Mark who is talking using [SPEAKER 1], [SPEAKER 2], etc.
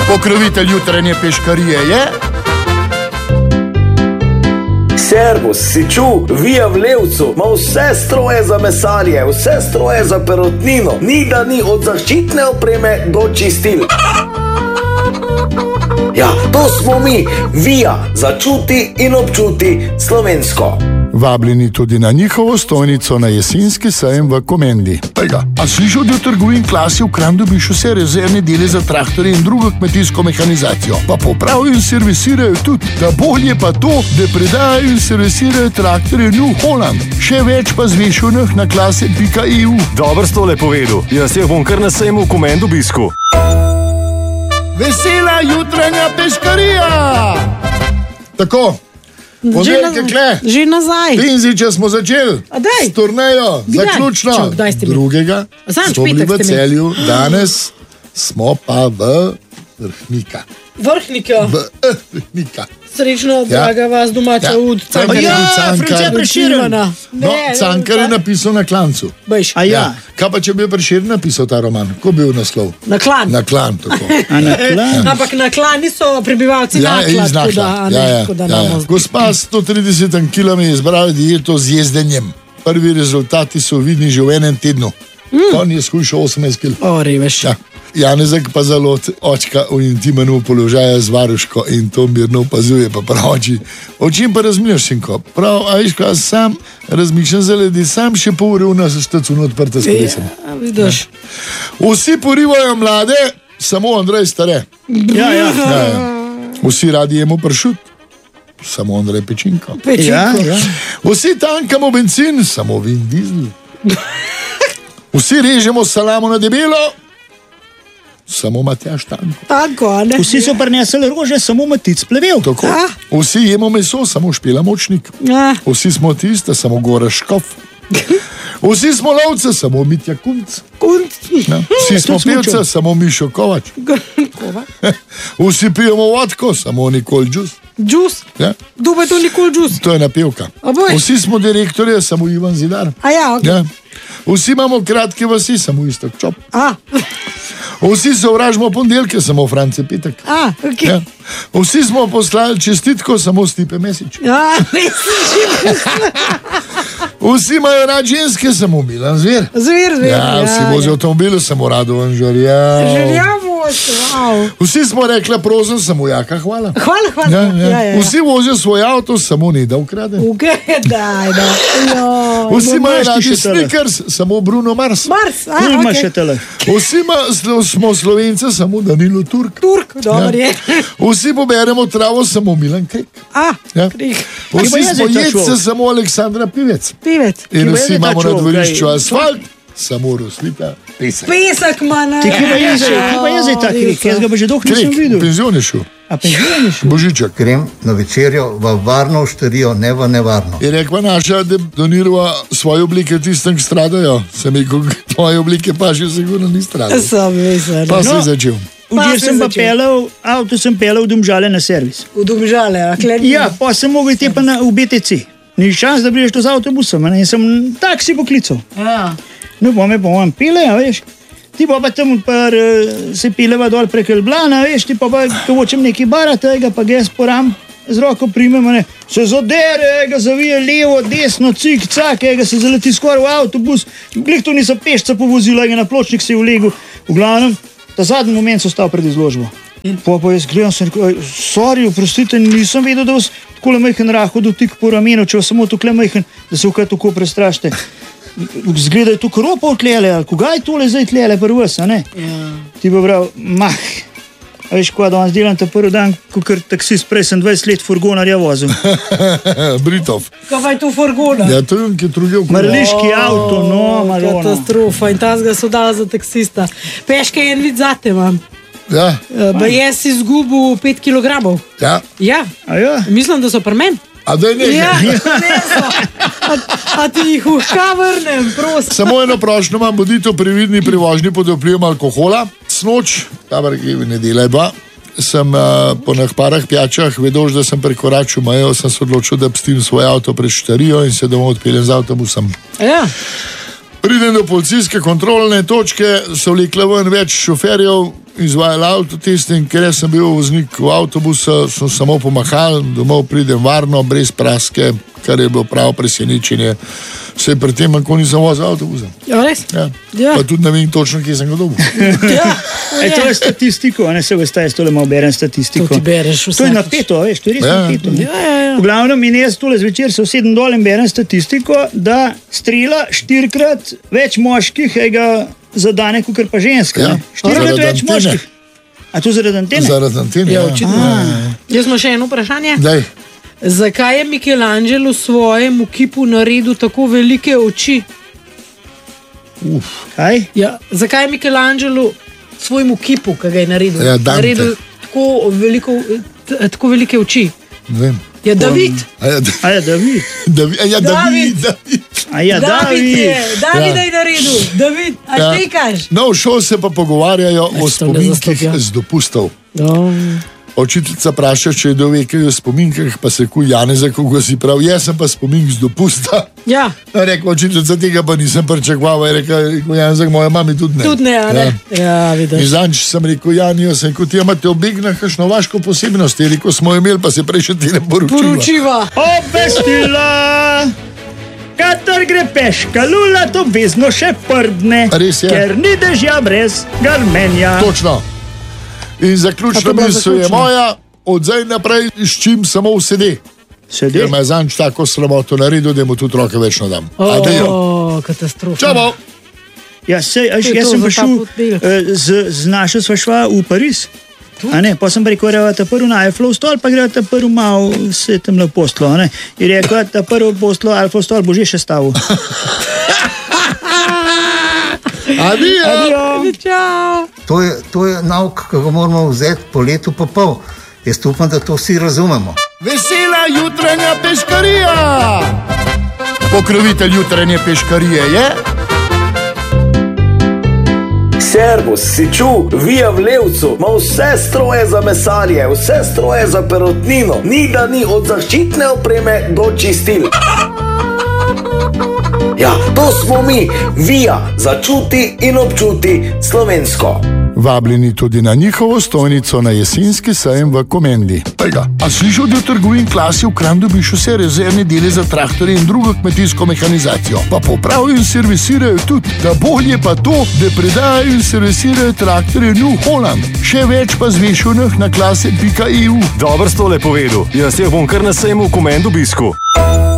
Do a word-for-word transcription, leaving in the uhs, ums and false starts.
[SPEAKER 1] Pokrovitelj jutranje peškarije je...
[SPEAKER 2] Servus, si čul, Via v Levcu ima vse stroje za mesarje, vse stroje za perutnino, ni da ni od zaščitne opreme do čistil. Ja, to smo mi, Via, začuti in občuti slovensko.
[SPEAKER 1] Vabljeni tudi na njihovo stojnico na jesenski sejem v Komendi. Tega, a slišal, da v trgovini Klasi v Kranju dobiš vse rezervne dele za traktorje in drugo kmetijsko mehanizacijo. Pa popravijo in servisirajo tudi. Da bolje pa to, da predajajo in servisirajo traktorje New Holland. Še več pa zveš o njih na klase pika e u.
[SPEAKER 3] Dobro si tole povedal. Jaz jih bom kar na sejmu v Komendu obisku.
[SPEAKER 1] Vesela jutranja peškarija! Tako. Podelke kle.
[SPEAKER 4] Že nazaj.
[SPEAKER 1] Pinzi, če smo začeli s turnejo, zaključno drugega, smo bili v Celju, danes smo pa v Vrhnika.
[SPEAKER 4] Vrhnika?
[SPEAKER 1] V Vrhnika.
[SPEAKER 4] Srečno, draga vas domača ud.
[SPEAKER 1] Ja, no, Cankar je napisal Na klancu.
[SPEAKER 4] A
[SPEAKER 1] ja. Kaj pa, če bi Prešeren napisal ta roman? Ko bi bil naslov?
[SPEAKER 4] Na klan.
[SPEAKER 1] Na klan, tako.
[SPEAKER 4] Ampak na klan niso prebivalci Nakla.
[SPEAKER 1] Ja, ja, ja. Gospa s sto trideset kilogramov je izbrala dieto z jezdenjem. Prvi rezultati so vidni že v enem tednu. On je skušal osemnajst kilogramov.
[SPEAKER 4] O, reveš.
[SPEAKER 1] Ja. Janezek pa zelo očka v intimnem položaju z varuško in to mirno opazuje, pa pravi, o čem pa razmišljaš, sinko? Prav, a viš, ko sam razmišljam zaradi, sam še pol ure v nas štacuno odprta s kolesem.
[SPEAKER 4] Ja, vidiš.
[SPEAKER 1] Vsi porivajo mlade, samo Andrej stare.
[SPEAKER 4] Ja, ja.
[SPEAKER 1] Ja, ja. Vsi radi jemo pršut, samo Andrej pečinko.
[SPEAKER 4] Pečinko.
[SPEAKER 1] Ja, ja. Vsi tankamo benzin, samo Vin Diesel. Vsi režemo salamo na debelo, samo Matjaž Tanko.
[SPEAKER 4] Tako, ne?
[SPEAKER 5] Vsi so prinesli rože, samo Matic plevel.
[SPEAKER 1] Tako. Vsi jemo meso, samo Špela Močnik.
[SPEAKER 4] A.
[SPEAKER 1] Vsi smo tiste, samo Goraš Škof. Vsi smo lovce, samo Mitja Kunc.
[SPEAKER 4] Kunc.
[SPEAKER 1] Ja. Vsi smo pevce, samo Mišo Kovač. Vsi pijemo vodko, samo Nikol Džus.
[SPEAKER 4] Džus?
[SPEAKER 1] Ja.
[SPEAKER 4] Kdo pa je to Nikol Džus?
[SPEAKER 1] To je napevka. Vsi smo direktorje, samo Ivan Zidar.
[SPEAKER 4] A ja, ok.
[SPEAKER 1] Ja. Vsi imamo kratke vasi, samo Istok Čop.
[SPEAKER 4] A.
[SPEAKER 1] Vsi sovražimo ponedeljke, samo France Petek.
[SPEAKER 4] A, ok.
[SPEAKER 1] Ja. Vsi smo poslali čestitko, samo Stipe Mesič.
[SPEAKER 4] A, Mesič.
[SPEAKER 1] Vsi imajo rad ženske, samo Milan Zver.
[SPEAKER 4] Zver, zver.
[SPEAKER 1] Ja, vsi vozijo avtomobile, samo Radovan Žerjav.
[SPEAKER 4] Žerjav vozi, wow.
[SPEAKER 1] Vsi smo rekla prozen, samo Jaka hvala.
[SPEAKER 4] Hvala, hvala.
[SPEAKER 1] Ja, ja.
[SPEAKER 4] Ja, ja, ja.
[SPEAKER 1] Vsi vozijo svoj avto, samo Nida ukrade.
[SPEAKER 4] Ukredaj, da. Jo.
[SPEAKER 1] Vsi imajo radi Snickers, samo Bruno Mars.
[SPEAKER 4] Mars, a,
[SPEAKER 5] Tu ima
[SPEAKER 4] ok.
[SPEAKER 5] še tele.
[SPEAKER 1] Vsi ima, smo Slovence, samo Danilo Turk.
[SPEAKER 4] Turk, dobro je.
[SPEAKER 1] Vsi poberemo travo, samo Milan Krik.
[SPEAKER 4] A,
[SPEAKER 1] Ja.
[SPEAKER 4] Krik.
[SPEAKER 1] Vsi
[SPEAKER 5] pa
[SPEAKER 1] smo
[SPEAKER 5] jezik ta
[SPEAKER 1] jedce,
[SPEAKER 5] človek?
[SPEAKER 1] samo Aleksandra Pivec.
[SPEAKER 4] Pivec.
[SPEAKER 1] In
[SPEAKER 5] Ki pa
[SPEAKER 1] vsi
[SPEAKER 5] je ta
[SPEAKER 1] imamo na
[SPEAKER 5] človek,
[SPEAKER 1] dvorišču
[SPEAKER 5] kaj?
[SPEAKER 1] asfalt, samo Roslita pesek.
[SPEAKER 4] Pesek mana.
[SPEAKER 5] Ti, ki pa je zdaj, ki pa je zdaj ta krik, jaz ga pa že dolgo nisem
[SPEAKER 1] Krik,
[SPEAKER 5] videl.
[SPEAKER 1] penzion je šel.
[SPEAKER 5] A penzion je šel?
[SPEAKER 1] Božiček.
[SPEAKER 6] Grem na večerjo v varno šterijo, ne v nevarno.
[SPEAKER 1] Je rekla naša, da donirava svoje oblike tistem, ki stradajo. Sem rekel, tvoje oblike pa že sigurno ni stradal.
[SPEAKER 4] Sam vesel.
[SPEAKER 1] Pa se
[SPEAKER 5] No.
[SPEAKER 1] je začel.
[SPEAKER 5] Včeraj
[SPEAKER 4] Pa
[SPEAKER 5] sem
[SPEAKER 4] se
[SPEAKER 5] pa
[SPEAKER 4] začel.
[SPEAKER 5] pelal, avto sem pelal v Domžale na servis.
[SPEAKER 4] V Domžale, a kled.
[SPEAKER 5] Ja, pa sem mogel iti pa na, v B T C. Ni šans, da prideš to z avtobusom, a ne, in sem taksi poklical.
[SPEAKER 4] Ja.
[SPEAKER 5] No, pa me pa vam pile, a veš. Ti pa pa tam par, uh, se pileva dol prek Ljubljana, veš, ti pa pa, ko hočem neki barat, tega pa ga jaz poram, z roko primem, a ne, se zadere, ga zavije levo, desno, cik, cak, ga se zaleti skoraj v avtobus, glih to niso pešca povozila, ga na pločnik se je vlegel, v glavnem, ta zadnji moment so stal pred izložbo. Pa pa jaz gledam, sem rekel, sorry, oprostite, nisem vedel, da vas takole majhen rahod dotik po ramenu, če vas samo tukle majhen, da se vkaj tako prestrašte. Zgleda je tu kropa odlele, ali koga je tole zdaj tlele pri vas, a ne?
[SPEAKER 4] Ja.
[SPEAKER 5] Ti pa prav, mah, a veš, ko danes delam ta prvi dan, ko kar taksist, prej sem dvajset let furgonarja vozil.
[SPEAKER 1] Britov.
[SPEAKER 4] Kaj pa je to furgona?
[SPEAKER 1] Ja, to je on, ki je trudil.
[SPEAKER 5] Marliški avto, no, malo.
[SPEAKER 4] Katastrofa in ta ga so dala za taksista. Peške je en vid zate imam.
[SPEAKER 1] Ja,
[SPEAKER 4] Ba jaz si izgubil pet kilogramov.
[SPEAKER 1] ja.
[SPEAKER 4] Ja,
[SPEAKER 5] A ja?
[SPEAKER 4] mislim, da so pri meni.
[SPEAKER 1] A da je nekaj.
[SPEAKER 4] Ja, ne so. A, a ti jih uhka vrnem, prosim.
[SPEAKER 1] Samo eno prošnjo imam, bodite previdni pri vožnji pod vplivom alkohola. Snoč, kamer ki ne dela dva, sem uh, po nek parah pijačah vedel, da sem prekoračil mejo, sem se odločil, da pustim svoj avto pred štarijo in se domov odpeljem z avtobusom.
[SPEAKER 4] Ja.
[SPEAKER 1] Pridem do policijske kontrolne točke, so vlekla ven več šoferjev izvajali avtoteste in ker sem bil voznik v avtobusu, sem samo pomahal, domov pridem varno, brez praske, kar je bilo pravo presenečenje. Se pri tem, ko nisem vozil avtobusa.
[SPEAKER 4] Ja, res?
[SPEAKER 1] Ja.
[SPEAKER 4] Ja.
[SPEAKER 1] Pa tudi ne vem točno, kje sem ga dobil.
[SPEAKER 4] Ja,
[SPEAKER 5] E, to je statistiko, a ne se veste, jaz tole malo berem statistiko.
[SPEAKER 4] To ti bereš vsakič.
[SPEAKER 5] To je napeto, veš, to je res
[SPEAKER 1] Ja.
[SPEAKER 5] napeto.
[SPEAKER 4] Ja, ja, ja.
[SPEAKER 5] V glavnem in jaz tole zvečer se usedem dol in berem statistiko, da strela štirikrat več moških ega zadane, kot pa ženska.
[SPEAKER 1] Ja.
[SPEAKER 5] ne. Štirikrat
[SPEAKER 1] Zaradi
[SPEAKER 5] več
[SPEAKER 1] antene.
[SPEAKER 5] moških. A to zaradi antene?
[SPEAKER 1] Zaradi antene.
[SPEAKER 4] Ja,
[SPEAKER 1] Ja,
[SPEAKER 4] očitno. Jaz imam še eno vprašanje.
[SPEAKER 1] Daj.
[SPEAKER 4] Zakaj je Michelangelo svojemu kipu naredil tako velike oči?
[SPEAKER 5] Kaj?
[SPEAKER 4] Ja, zakaj je Michelangelo svojemu kipu, ki ga je naredil,
[SPEAKER 1] Ja, Dante.
[SPEAKER 4] naredil tako, veliko, t- tako velike oči?
[SPEAKER 1] Ne vem.
[SPEAKER 4] Je David.
[SPEAKER 1] A ja, da-
[SPEAKER 5] A je David?
[SPEAKER 1] David, a ja, David,
[SPEAKER 4] David.
[SPEAKER 1] David.
[SPEAKER 5] A ja,
[SPEAKER 4] David
[SPEAKER 5] David.
[SPEAKER 4] je, David
[SPEAKER 1] Ja.
[SPEAKER 4] je naredil, David, a
[SPEAKER 1] Ja.
[SPEAKER 4] ti kaš?
[SPEAKER 1] No, v šoli se pa pogovarjajo o
[SPEAKER 4] Več to ne
[SPEAKER 1] spominkih
[SPEAKER 4] zastopijo.
[SPEAKER 1] z dopustov.
[SPEAKER 4] No.
[SPEAKER 1] Učiteljica vpraša, če je kdo ve, kaj je o spominkih, pa se kuj Janeza, kako si prav, jaz sem pa spomin z dopusta.
[SPEAKER 4] Ja,
[SPEAKER 1] No, rekla učiteljica, tega pa nisem pričakovala, je rekla, rekel Janeza, moja mami tudi ne.
[SPEAKER 4] tudi ne, a ne? Ja, ja
[SPEAKER 1] In
[SPEAKER 4] vidiš.
[SPEAKER 1] zanč sem rekel, Janijo, sem kot imate obegnah kakšno vaško posebnost, je rekel, smo imeli, pa se prej še ti ne poročila.
[SPEAKER 4] Poročiva.
[SPEAKER 5] Obvestila! Katar gre peška, lula to obvezno še prdne,
[SPEAKER 1] Res je.
[SPEAKER 5] ker ni dežja brez garmenja.
[SPEAKER 1] Točno. In
[SPEAKER 4] A
[SPEAKER 1] zaključna
[SPEAKER 4] to je bila
[SPEAKER 1] misel je
[SPEAKER 4] zaključna?
[SPEAKER 1] moja, od zdaj naprej s čim samo sedi.
[SPEAKER 5] Sedi.
[SPEAKER 1] Ker me je zanč tako sramoto naredil, da mu tudi roke več ne dam. Adejo.
[SPEAKER 4] O, katastrofa.
[SPEAKER 1] Čau!
[SPEAKER 5] Ja, sej, a
[SPEAKER 4] To
[SPEAKER 5] veš,
[SPEAKER 4] je
[SPEAKER 5] jaz
[SPEAKER 4] to
[SPEAKER 5] sem
[SPEAKER 4] za ta
[SPEAKER 5] prišel,
[SPEAKER 4] podelek.
[SPEAKER 5] eh, z, z našo sva šla v Pariz. A ne, pa sem pa rekel, da je ta prvi na Eiffel stol, pa gre ta prvi malo se tam le postlo. a ne. In rekel, da ta prvi postlo, Eiffel stol bo že še stavil.
[SPEAKER 1] Adijo!
[SPEAKER 5] Adijo.
[SPEAKER 4] Čau.
[SPEAKER 6] To je, to je nauk, ki ga moramo vzeti po letu pa pol. Jaz upam, da to vsi razumemo.
[SPEAKER 1] Vesela jutranja peškarija! Pokrovitelj jutranje peškarije je.
[SPEAKER 2] Servus, si čul, vija v Levcu, ima vse stroje za mesarje, vse stroje za perutnino, ni da ni od zaščitne opreme do čistil. Ja, to smo mi, vija, začuti in občuti slovensko.
[SPEAKER 1] Vabljeni tudi na njihovo stojnico na jesenski sejem v Komendi. Ejga, a slišal, da v trgovini Klasi v Kranju dobiš vse rezervne dele za traktorje in drugo kmetijsko mehanizacijo. Pa popravijo in servisirajo tudi, da bolje pa to, da predajajo in servisirajo traktorje New Holland. Še več pa zvešenih na klase pika e u.
[SPEAKER 3] Dobro sto le povedal, jaz jih bom kar na sejmu v Komendu obisku.